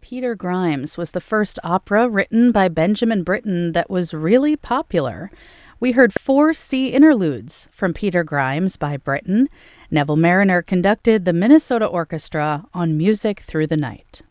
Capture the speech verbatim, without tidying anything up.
Peter Grimes was the first opera written by Benjamin Britten that was really popular. We heard four sea interludes from Peter Grimes by Britten. Neville Marriner conducted the Minnesota Orchestra on Music Through the Night.